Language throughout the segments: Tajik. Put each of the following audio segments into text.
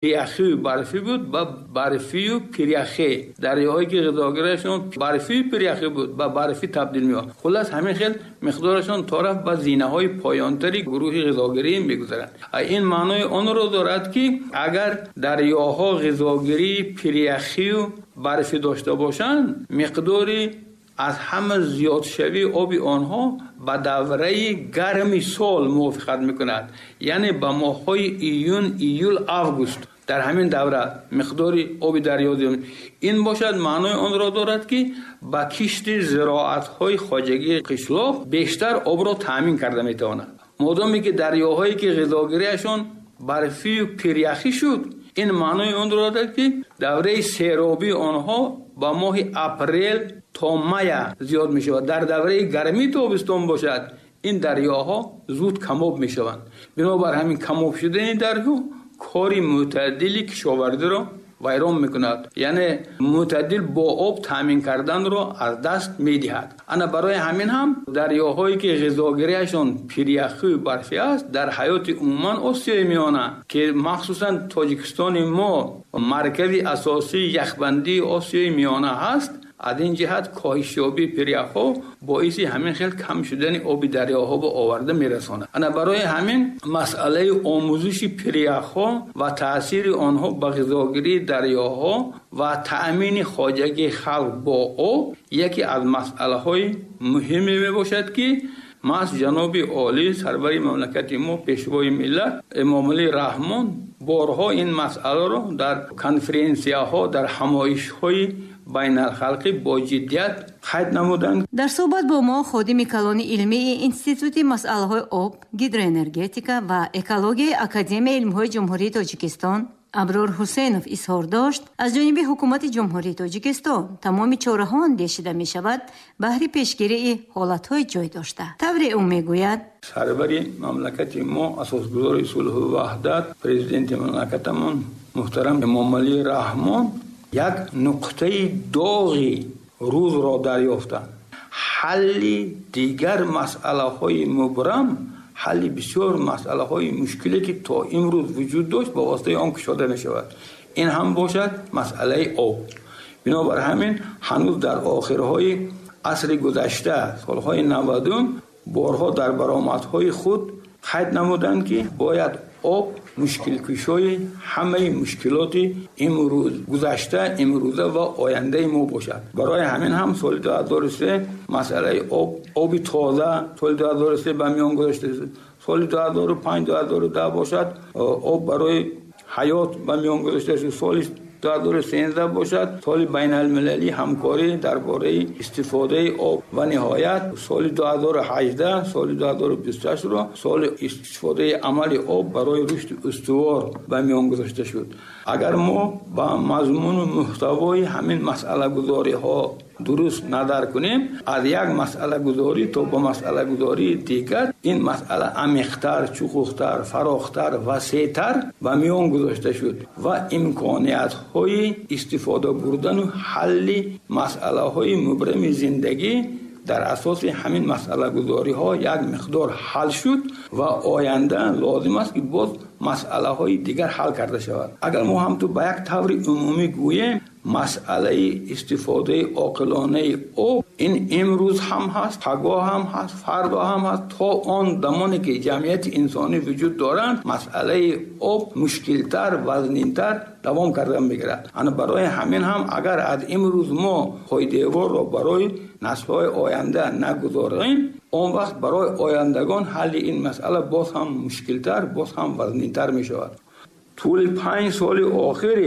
یخی برفی بود با برفی و پریخی. دریاهایی که غذاگیریشون برفی و پریخی بود با برفی تبدیل می‌شد. خلاص همین خیلی مقدارشون طرف با زینه‌های پایانتری گروه غذاگیری می‌گذارند. این معنای آن را دارد که اگر دریاها غذاگیری پریخی و برفی داشته باشند، مقداری از همه زیاد شوی آب آنها با دوره گرم سال موافقت میکند. یعنی با ماه‌های ایون، ایول، آگوست در همین دوره مقداری آب دریا زیاد. این باشد معنای آن را دارد که با کشت زراعت‌های خواجگی قشلاق بیشتر آب را تامین کرده میتواند. مادامی که دریاهایی که غذاگیریشون برفی و پریخی شد، این معنای آن را دارد که دوره سیرابی آنها با ماه اپریل تا می زیاد می شود. در دوره گرمی تابستان باشد این دریاها زود کماب می شوند. بنابر همین کماب شدن دریا کاری معتدلی کشاورزی را ویران می کند. یعنی معتدل با آب تامین کردن را از دست می دهد. انا برای همین هم دریاهایی که غذاگیریشان پریخی و برفی است در حیات عموما آسیای میانه که مخصوصا تاجیکستان ما مرکز اساسی یخبندی آسیای میانه هست، از این جهت کاهش یابی پریخ‌ها باعث همین خیلی کم شدن آب دریاها به آورده میرساند. انا برای همین مسئله آموزش پریخ‌ها و تاثیر آنها به غذاگیری دریاها و تأمین خواجگی خلق با آب یکی از مسئله‌های مهمی میباشد که از جناب عالی سرور مملکت ما پیشوای ملت امام علی رحمان بارها این مسئله را در کنفرانسی‌ها، در همایش‌های بین الخلقی با جدیت قید نمودند. در صحبت با ما خادم کلان علمی انستیتوت مسائل آب، گیدروانرژتیکا و اکولوژی اکادمی علم‌های جمهوری تاجیکستان ابرار حسینов اظهار داشت از جانب حکومت جمهوری تاجیکستان تمام چاره‌ها اندیشیده می شود بهر پیشگیری حالت‌های جای داشته. طوری او میگوید سرور مملکت ما اساسگزار صلح و وحدت پرزیدنت مملکتمان محترم امام علی رحمان یک نقطه داغی روز را دریافتند. حل دیگر مسئله های مبرم، حل بسیار مسئله های مشکلی که تا امروز وجود داشت با واسطه آن کشاده می شود. این هم باشد مسئله آب. بنابر همین هنوز در آخرهای عصر گذشته سالهای 90 بارها در برآمدهای خود قید نمودند که باید آب مشکل کشای همه مشکلات امروز گذشته، امروزه و آینده ما باشد. برای همین هم سال 2003 مسئله آب تازه سال 2003 به میان گذاشته، سال 2005 2010 باشد آب برای حیات به میان گذاشته، سال 2013 باشد سال بین المللی همکاری درباره استفاده آب و نهایت سال 2018 سال 2028 را سال استفاده عملی آب برای رشد استوار به میان گذاشته شد. اگر ما با مضمون و محتوای همین مسئله گذاری ها درست ندرک کنیم، از یک مسئله گذاری تا به مسئله گذاری دیگر این مسئله عمیق‌تر، چقوق‌تر، فراختر، وسیع‌تر و میان گذاشته شد و امکانیت‌های استفاده بردن و حل مسئله‌های مبرم زندگی در اساس همین مسئله گذاری ها یک مقدار حل شد و آینده لازم است که باز مسئله های دیگر حل کرده شود. اگر ما هم تو به یک طور عمومی گوییم مسئله استفاده عاقلانه آب این امروز هم هست، پگاه هم هست، فردا هم هست، تا آن زمانی که جمعیت انسانی وجود دارند مسئله آب مشکلتر، وزنینتر دوام کردن میگیرد. انا برای همین هم اگر از امروز ما پای دیوار را برای نسل‌های آینده نگذاریم، اون وقت برای آیندگان حل این مسئله باز هم مشکلتر، باز هم وزنینتر می شود. طول 5 سال آخری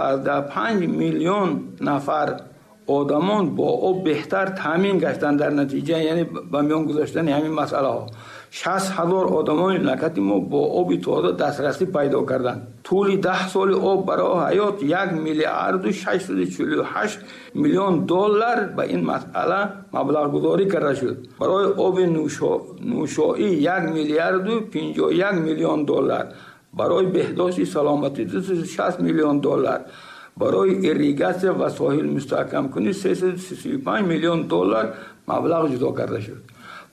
1.5 میلیون نفر آدمان با آب بهتر تامین گشتن در نتیجه، یعنی به میان گذاشتن همین مسئله ها 60,000 آدمان مملکت ما با آب تازه دسترسی پیدا کردند. طول 10 سال آب برای حیات 1 میلیارد و 648 میلیون دلار به این مسئله مبلغ گذاری کرده شد. برای آب نوشایی 1 میلیارد و 51 میلیون دلار، برای بهداشت سلامتی 60 میلیون دلار، برای ایریگاسیون و ساحل مستحکم کنی 335 میلیون دلار مبلغ جدا کرده شد.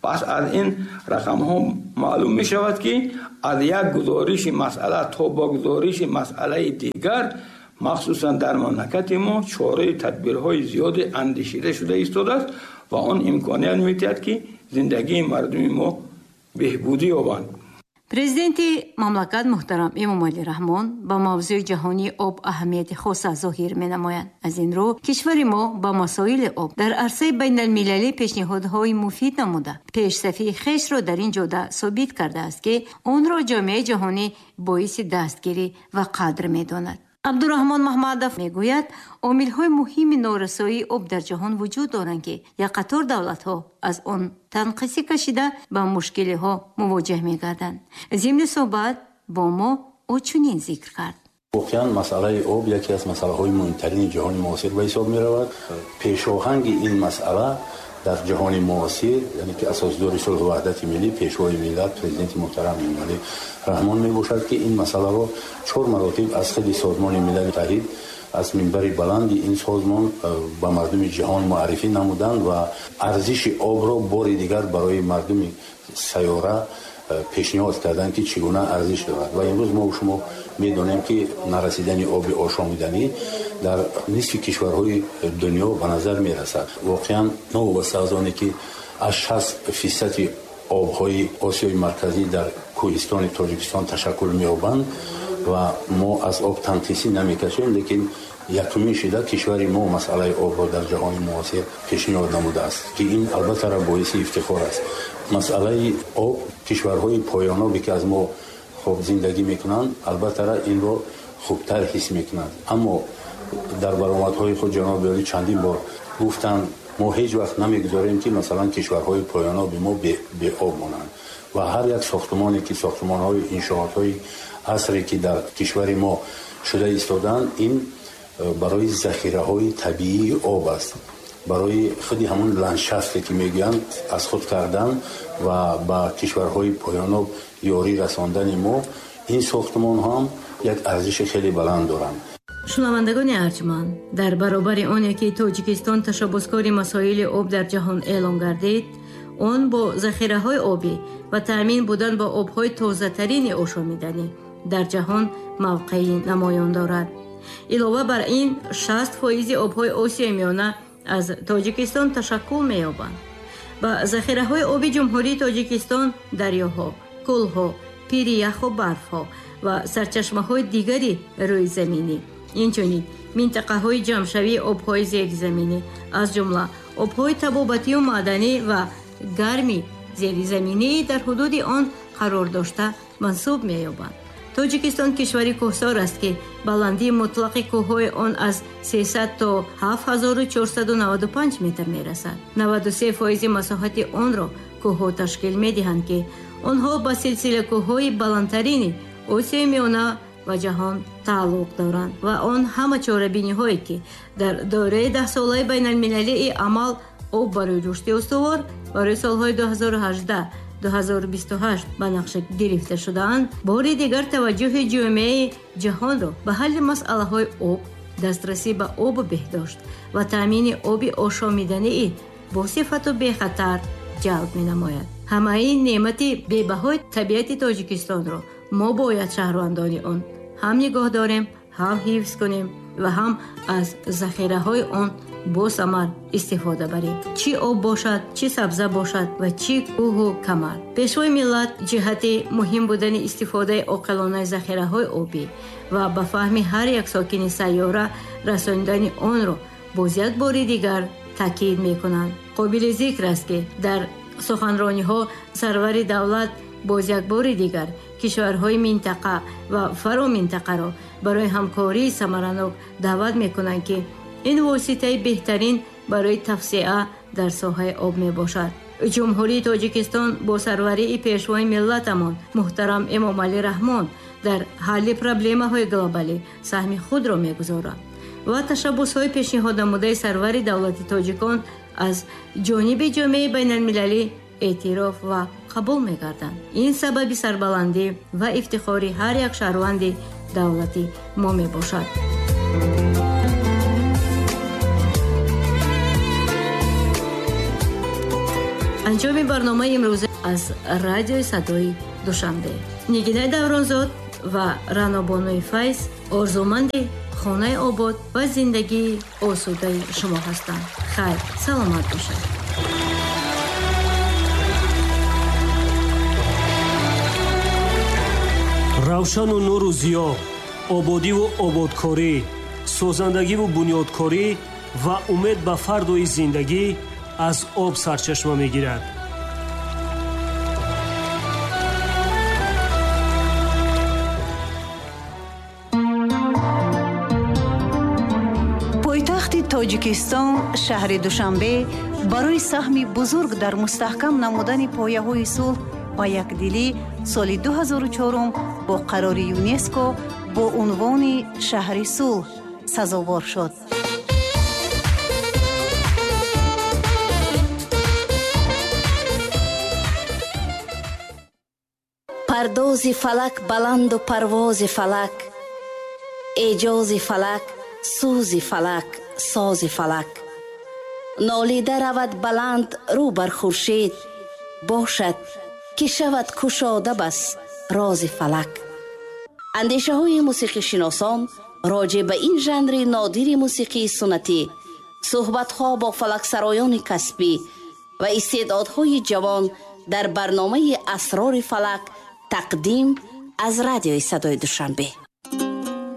پس از این رقم ها معلوم می شود که از یک گزارش مسئله تا با گزارش مسئله دیگر مخصوصا در مملکت ما چاره تدبیرهای زیاد اندیشیده شده ایستاده است و آن امکانیت می‌دهد که زندگی مردم ما بهبودی یابند. президенти мамлакат муҳтарам Эмомали Раҳмон ба мавзӯи ҷаҳонии об аҳамияти хоса зоҳир менамоянд. Аз ин рӯ кишвари мо ба масоили об дар арсаи байналмилалӣ пешниҳодҳои муфид намуда пешсафии хешро дар ин ҷода собит кардааст, ки онро ҷомеаи ҷаҳонӣ боиси дастгирӣ ва қадр медонад. абдураҳмон маҳмадов мегӯяд, омилҳои муҳими норасоии об дар ҷаҳон вуҷуд доранд, ки як қатор давлатҳо аз он танқисӣ кашида ба мушкилиҳо мувоҷиҳ мегарданд. зимни суҳбат бо мо ӯ чунин зикр кард. воқеан масъалаи об яке аз масъалаҳои муҳимтарини ҷаҳони муосир ба ҳисоб меравад. пешоҳанги ин масъала дар ҷаҳони муосир, яъне ки асосдори сулҳу ваҳдати миллӣ, пешвои миллат, президенти муҳтарам Эмомали Раҳмон мебошад, ки ин масъаларо 4 маротиб аз хили созмони милали муттаҳид аз минбари баланди ин созмон ба мардуми ҷаҳон муаррифӣ намуданд ва арзиши обро бори дигар барои мардуми сайёра пешниҳод карданд, ки чӣ гуна арзиш дорад. ва имрӯз мо шумо медонем, ки нарасидани оби ошомиданӣ дар нисфи кишварҳои дунё ба назар мерасад. воқеан новобаста аз оне ки аз 60% обҳои осиёи марказӣ дар кӯҳистони тоҷикистон ташаккул меёбанд ва мо аз об танқисӣ намекашем, лекин якумин шуда кишвари мо масъалаи обро дар ҷаҳони муосир пешниҳод намудааст, ки ин албаттара боиси ифтихор аст. масъалаи об кишварҳои поёнобе ки аз мо хуб зиндагӣ мекунанд, албаттара инро хубтар ҳис мекунанд. аммо дар баромадҳои худ ҷаноби олӣ чандин бор гуфтанд, мо ҳеҷ вақт намегузорем ки масалан кишварҳои поёноби мо беоб монанд ва ҳар як сохтмоне ки сохтмонҳои иншоотҳои асре ки дар кишвари мо шуда истоданд, ин барои захираҳои табиии об аст, барои худи ҳамон ландшафте ки мегӯянд аз худ кардан ва ба кишварҳои поёноб ёрӣ расондани мо, ин сохтмонҳо ҳам як арзиши хеле баланд доранд. шунавандагони арҷманд, дар баробари оне ки тоҷикистон ташаббускори масоили об дар ҷаҳон эълон гардид, он бо захираҳои обӣ ва таъмин будан ба обҳои тозатарини ошомиданӣ дар ҷаҳон мавқеи намоён дорад. илова бар ин 60% обҳои осиёи миёна аз тоҷикистон ташаккул меёбанд. ба захираҳои оби ҷумҳурии тоҷикистон дарёҳо, кӯлҳо, пири яху барфҳо ва сарчашмаҳои дигари рӯи заминӣ, инчунин минтақаҳои ҷамъшавии обҳои зеризаминӣ, аз ҷумла обҳои табобатию маъданӣ ва гарми зеризаминӣ дар ҳудуди он қарор дошта мансуб меёбанд. тоҷикистон кишвари кӯҳсор аст, ки баландии мутлақи кӯҳҳои он аз 300 то 7495 метр мерасад. 93% масоҳати онро кӯҳҳо ташкил медиҳанд, ки онҳо ба силсила кӯҳҳои баландтарини осиёи миёна ва ҷаҳон тааллуқ доранд ва он ҳама чорабиниҳое, ки дар доираи 10-солаи байналмилалии амал об барои рушди устувор барои солҳои 2018-2028 ба нақша гирифта шудаанд, бори дигар таваҷҷӯҳи ҷомеаи ҷаҳонро ба ҳалли масъалаҳои об, дастрасӣ ба обу беҳдошт ва таъмини оби ошомиданӣ бо сифату бехатар ҷалб менамояд. ҳамаи неъмати бебаҳои табиати тоҷикистонро мо бояд шаҳрвандони он ҳам нигоҳ дорем, ҳам ҳифз кунем ва ҳам аз захираҳои он бо самар истифода барем. чӣ об бошад, чӣ сабза бошад ва чӣ кӯҳу камар. пешвои миллат ҷиҳати муҳим будани истифодаи оқилонаи захираҳои обӣ ва ба фаҳми ҳар як сокини сайёра расондани онро боз як бори дигар таъкид мекунанд. қобили зикр аст, ки дар суханрониҳо сарвари давлат боз як бори дигар кишварҳои минтақа ва фароминтақаро барои ҳамкории самаранок даъват мекунанд, ки ин воситаи беҳтарин барои тавсеа дар соҳаи об мебошад. ҷумҳурии тоҷикистон бо сарварии пешвои миллатамон муҳтарам Эмомали Раҳмон дар ҳалли проблемаҳои глобалӣ саҳми худро мегузорад ва ташаббусҳои пешниҳоднамудаи сарвари давлати тоҷикон аз ҷониби ҷомеаи байналмилалӣ эътироф ва қабул мегарданд. ин сабаби сарбаландӣ ва ифтихори ҳар як шаҳрванди давлати мо мебошад. анҷоми барномаи имрӯза аз радиои садои душанбе. нигинаи давронзод ва раънобонуи файз орзуманди хонаи обод ва зиндагии осудаи шумо ҳастанд. хайр, саломат бошед. равшану нуру зиё, ободиву ободкорӣ, созандагиву бунёдкорӣ ва умед ба фардои зиндагӣ аз об сарчашма мегирад. пойтахти тоҷикистон шаҳри душанбе барои саҳми бузург дар мустаҳкам намудани пояҳои сулҳ ва якдилӣ соли 2004 бо қарори ЮНЕСКО бо унвони шаҳри сулҳ сазовор шуд. пардози фалак баланду парвози фалак, эҷози фалак, сӯзи фалак, сози фалак. нолида равад баланд рӯ бар хуршед, бошад ки шавад кушода бас рози фалак. андешаҳои мусиқишиносон роҷеъ ба ин жанри нодири мусиқии суннатӣ, суҳбатҳо бо фалаксароёни касбӣ ва истеъдодҳои ҷавон дар барномаи асрори фалак тақдим аз радиои садои душанбе.